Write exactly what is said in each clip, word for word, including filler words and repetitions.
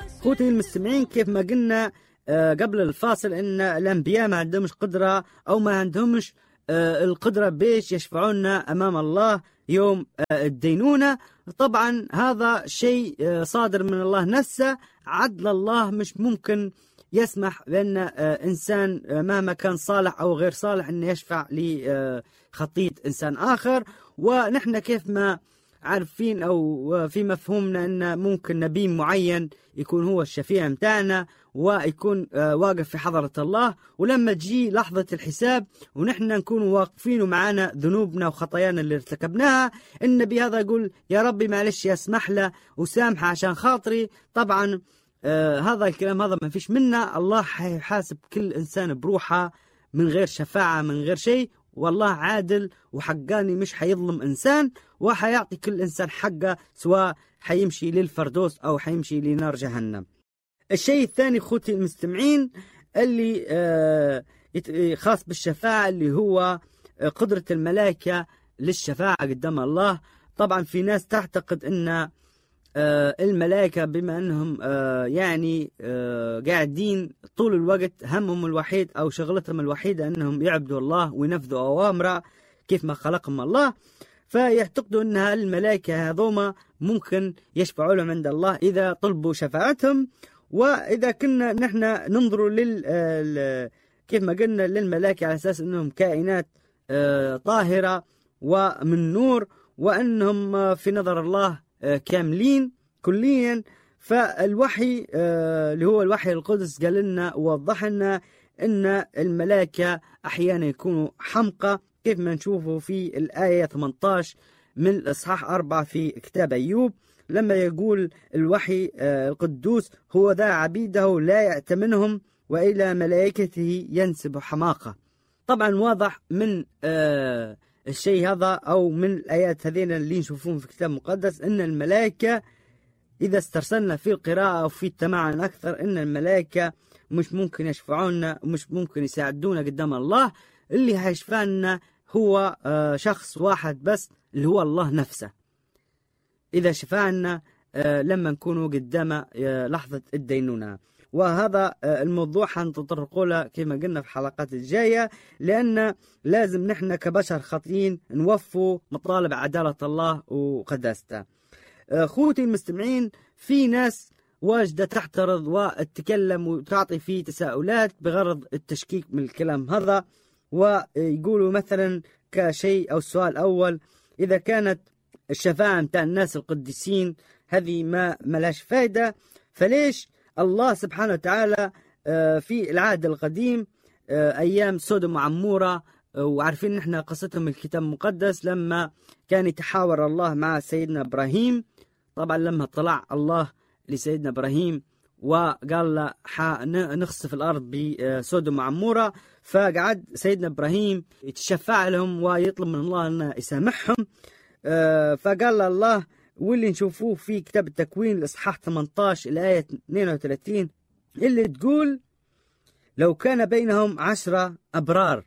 خوتي المستمعين، كيف ما قلنا قبل الفاصل ان الانبياء ما عندهمش قدرة او ما عندهمش القدرة بيش يشفعونا امام الله يوم الدينونة. طبعا هذا شيء صادر من الله نفسه، عدل الله مش ممكن يسمح بأن إنسان مهما كان صالح أو غير صالح أن يشفع لخطية إنسان آخر. ونحن كيف ما عارفين أو في مفهومنا أن ممكن نبي معين يكون هو الشفيع متاعنا ويكون واقف في حضرة الله، ولما تجي لحظة الحساب ونحن نكون واقفين ومعانا ذنوبنا وخطايانا اللي ارتكبناها، النبي هذا يقول يا ربي معلش يسمح له وسامحه عشان خاطري. طبعا آه هذا الكلام هذا ما فيش منه. الله حيحاسب كل إنسان بروحه من غير شفاعة من غير شيء، والله عادل وحقاني مش حيظلم إنسان، وحيعطي كل إنسان حقه سواء حيمشي للفردوس أو حيمشي لنار جهنم. الشيء الثاني خوتي المستمعين اللي آه خاص بالشفاعة اللي هو قدرة الملائكة للشفاعة قدام الله. طبعا في ناس تعتقد أن آه الملائكة بما أنهم آه يعني آه قاعدين طول الوقت همهم الوحيد أو شغلتهم الوحيدة أنهم يعبدوا الله وينفذوا أوامره كيف ما خلقهم الله، فيعتقدوا أن الملائكة هذوما ممكن يشفعوا لهم عند الله إذا طلبوا شفاعتهم. وإذا كنا نحن ننظر لل كيف ما قلنا للملائكة على أساس أنهم كائنات آه طاهرة ومن نور، وأنهم في نظر الله كاملين كليا، فالوحي اللي هو الوحي القدس قال لنا ووضح لنا ان الملائكة احيانا يكونوا حمقى كيف ما نشوفه في الآية ثمانية عشر من الإصحاح أربعة في كتاب أيوب، لما يقول الوحي القدوس هو ذا عبيده لا يأتمنهم وإلى ملائكته ينسب حماقة. طبعا واضح من آه الشيء هذا أو من الآيات هذين اللي نشوفون في الكتاب المقدس أن الملائكة إذا استرسلنا في القراءة أو في التمعن أكثر أن الملائكة مش ممكن يشفعونا ومش ممكن يساعدونا قدام الله. اللي هيشفعنا هو شخص واحد بس اللي هو الله نفسه إذا شفعنا لما نكونوا قدام لحظة الدينونة. وهذا الموضوع حنتطرق له كما قلنا في الحلقات الجاية، لأن لازم نحن كبشر خاطئين نوفوا مطالب عدالة الله وقداسته. خوتي المستمعين، في ناس واجدة تعترض وتتكلم وتعطي فيه تساؤلات بغرض التشكيك من الكلام هذا، ويقولوا مثلا كشيء أو السؤال الأول، إذا كانت الشفاعة متاع الناس القديسين هذه ما ملاش فايدة، فليش الله سبحانه وتعالى في العهد القديم أيام سودوم وعمورة، وعارفين نحن قصتهم الكتاب المقدس لما كان يتحاور الله مع سيدنا إبراهيم. طبعا لما طلع الله لسيدنا إبراهيم وقال له نخسف الأرض بسودوم وعمورة، فقعد سيدنا إبراهيم يتشفع لهم ويطلب من الله أن يسامحهم. فقال له الله، واللي نشوفوه في كتاب التكوين الإصحاح ثمانية عشر الآية اثنين وثلاثين اللي تقول لو كان بينهم عشرة أبرار.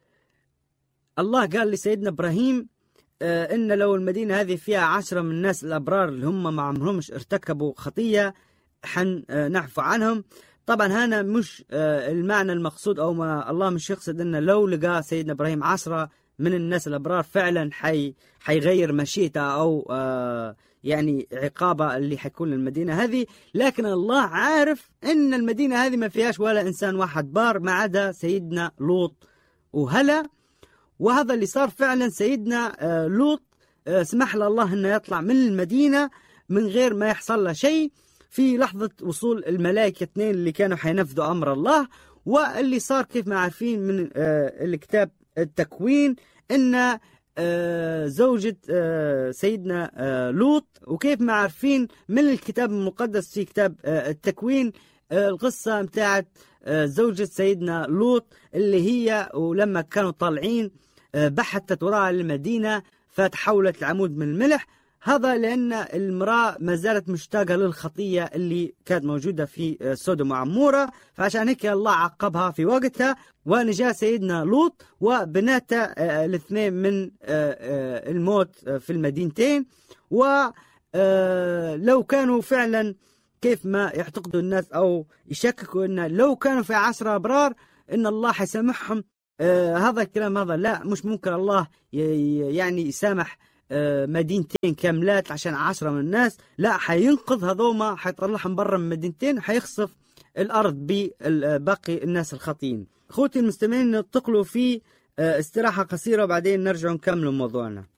الله قال لسيدنا إبراهيم آه إن لو المدينة هذه فيها عشرة من الناس الأبرار اللي هم ما عمرهمش ارتكبوا خطية حن آه نعفو عنهم. طبعا هنا مش آه المعنى المقصود أو ما الله مش يقصد إن لو لقى سيدنا إبراهيم عشرة من الناس الأبرار فعلا حي حيغير مشيئته أو آه يعني عقابة اللي حيكون للمدينة هذه، لكن الله عارف إن المدينة هذه ما فيهاش ولا إنسان واحد بار ما عدا سيدنا لوط وهلا. وهذا اللي صار فعلا. سيدنا آه لوط آه سمح له الله إنه يطلع من المدينة من غير ما يحصل له شيء في لحظة وصول الملائكة اثنين اللي كانوا حينفذوا أمر الله. واللي صار كيف ما عارفين من آه الكتاب التكوين إن آه زوجة آه سيدنا آه لوط، وكيف ما عارفين من الكتاب المقدس في كتاب آه التكوين آه القصة متاعت آه زوجة سيدنا لوط اللي هي ولما كانوا طالعين آه بحثت وراء المدينة فتحولت العمود من الملح. هذا لأن المرأة ما زالت مشتاقة للخطية اللي كانت موجودة في سودوم وعمورة، فعشان هيك الله عقبها في وقتها ونجا سيدنا لوط وبناته الاثنين من الموت في المدينتين. ولو كانوا فعلا كيف ما يعتقدوا الناس أو يشككوا أن لو كانوا في عشرة أبرار إن الله حيسامحهم. آه هذا الكلام هذا لا، مش ممكن الله يعني يسامح آه مدينتين كاملات عشان عشرة من الناس. لا، حينقذ هذوما، حيطلعهم برا من مدينتين، حيخسف الأرض بباقي الناس الخاطئين. أخوتي المستمعين، ننتقلوا في آه استراحة قصيرة وبعدين نرجع نكمل موضوعنا.